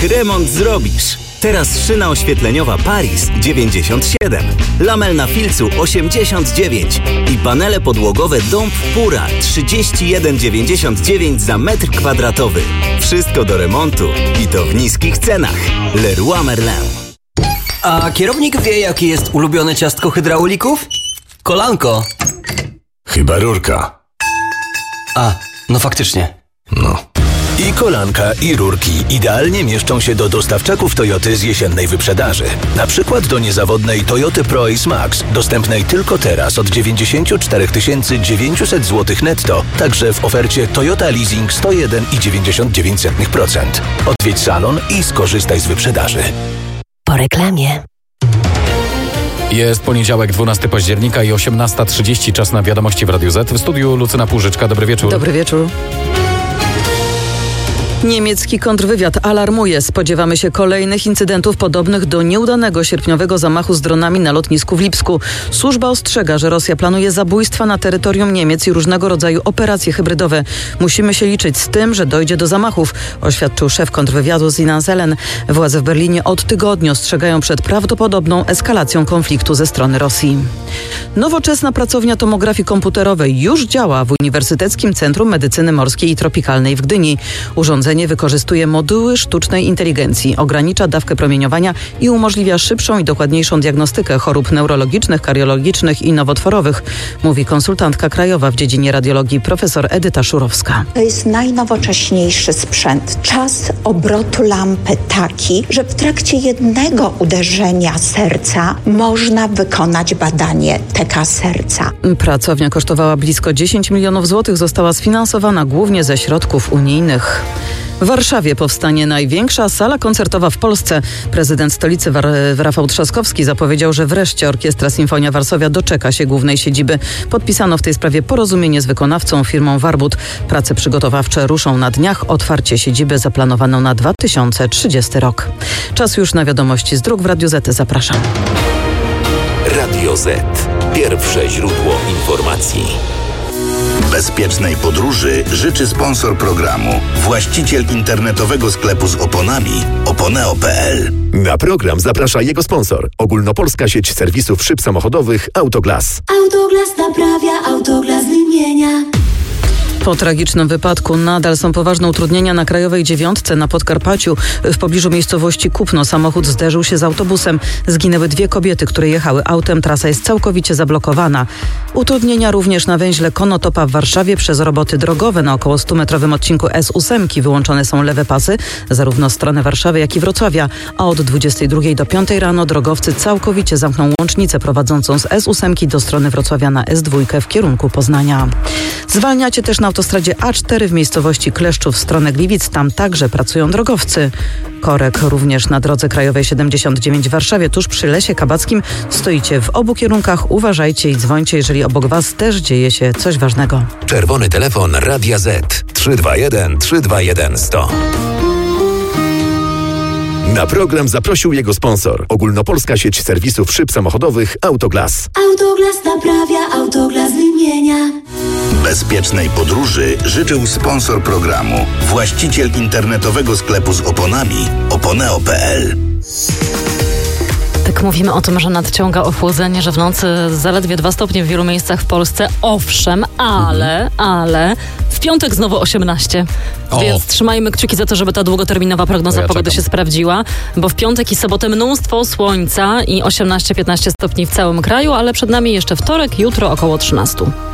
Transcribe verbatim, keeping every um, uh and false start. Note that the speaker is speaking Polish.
Remont zrobisz. Teraz szyna oświetleniowa Paris dziewięćdziesiąt siedem, lamel na filcu osiemdziesiąt dziewięć i panele podłogowe Dąb Pura trzydzieści jeden dziewięćdziesiąt dziewięć za metr kwadratowy. Wszystko do remontu i to w niskich cenach. Leroy Merlin. A kierownik wie, jakie jest ulubione ciastko hydraulików? Kolanko. Chyba rurka. A, no faktycznie. No. I kolanka, i rurki idealnie mieszczą się do dostawczaków Toyoty z jesiennej wyprzedaży. Na przykład do niezawodnej Toyoty Pro-Ace Max, dostępnej tylko teraz od dziewięćdziesiąt cztery tysiące dziewięćset złotych netto, także w ofercie Toyota Leasing sto jeden i dziewięćdziesiąt dziewięć procent. Odwiedź salon i skorzystaj z wyprzedaży. Po reklamie. Jest poniedziałek, dwunastego października i osiemnasta trzydzieści, czas na wiadomości w Radiu Z. W studiu Lucyna Półżyczka. Dobry wieczór. Dobry wieczór. Niemiecki kontrwywiad alarmuje. Spodziewamy się kolejnych incydentów podobnych do nieudanego sierpniowego zamachu z dronami na lotnisku w Lipsku. Służba ostrzega, że Rosja planuje zabójstwa na terytorium Niemiec i różnego rodzaju operacje hybrydowe. Musimy się liczyć z tym, że dojdzie do zamachów, oświadczył szef kontrwywiadu Sinan Zelen. Władze w Berlinie od tygodni ostrzegają przed prawdopodobną eskalacją konfliktu ze strony Rosji. Nowoczesna pracownia tomografii komputerowej już działa w Uniwersyteckim Centrum Medycyny Morskiej i Tropikalnej w Gdyni. Urządzenie wykorzystuje moduły sztucznej inteligencji, ogranicza dawkę promieniowania i umożliwia szybszą i dokładniejszą diagnostykę chorób neurologicznych, kardiologicznych i nowotworowych, mówi konsultantka krajowa w dziedzinie radiologii profesor Edyta Szurowska. To jest najnowocześniejszy sprzęt. Czas obrotu lampy taki, że w trakcie jednego uderzenia serca można wykonać badanie T K serca. Pracownia kosztowała blisko dziesięć milionów złotych, została sfinansowana głównie ze środków unijnych. W Warszawie powstanie największa sala koncertowa w Polsce. Prezydent stolicy War- Rafał Trzaskowski zapowiedział, że wreszcie Orkiestra Sinfonia Warszawia doczeka się głównej siedziby. Podpisano w tej sprawie porozumienie z wykonawcą, firmą Warbut. Prace przygotowawcze ruszą na dniach. Otwarcie siedziby zaplanowano na dwa tysiące trzydziesty rok. Czas już na wiadomości z dróg w Radiu Z. Zapraszam. Radio Z. Pierwsze źródło informacji. Bezpiecznej podróży życzy sponsor programu, właściciel internetowego sklepu z oponami oponeo kropka p l. Na program zaprasza jego sponsor, ogólnopolska sieć serwisów szyb samochodowych Autoglas. Autoglas naprawia, Autoglas wymienia. Po tragicznym wypadku nadal są poważne utrudnienia na Krajowej Dziewiątce na Podkarpaciu. W pobliżu miejscowości Kupno samochód zderzył się z autobusem. Zginęły dwie kobiety, które jechały autem. Trasa jest całkowicie zablokowana. Utrudnienia również na węźle Konotopa w Warszawie przez roboty drogowe. Na około stumetrowym odcinku S osiem wyłączone są lewe pasy, zarówno w stronę Warszawy, jak i Wrocławia. A od dwudziestej drugiej do piątej rano drogowcy całkowicie zamkną łącznicę prowadzącą z S osiem do strony Wrocławia na S dwa w kierunku Poznania. Zwalniacie też na autostradzie A cztery w miejscowości Kleszczów w stronę Gliwic. Tam także pracują drogowcy. Korek również na drodze krajowej siedemdziesiąt dziewięć w Warszawie, tuż przy Lesie Kabackim. Stoicie w obu kierunkach, uważajcie i dzwońcie, jeżeli obok was też dzieje się coś ważnego. Czerwony telefon Radia Z trzy dwa jeden trzy dwa jeden sto. Na program zaprosił jego sponsor, ogólnopolska sieć serwisów szyb samochodowych Autoglas. Autoglas naprawia, Autoglas wymienia. Bezpiecznej podróży życzył sponsor programu, właściciel internetowego sklepu z oponami oponeo kropka p l. Tak mówimy o tym, że nadciąga ochłodzenie, że w nocy zaledwie dwa stopnie w wielu miejscach w Polsce. Owszem, ale, ale w piątek znowu osiemnaście. O. Więc trzymajmy kciuki za to, żeby ta długoterminowa prognoza ja pogody czekam. się sprawdziła, bo w piątek i sobotę mnóstwo słońca i osiemnaście piętnaście stopni w całym kraju, ale przed nami jeszcze wtorek, jutro około trzynaście.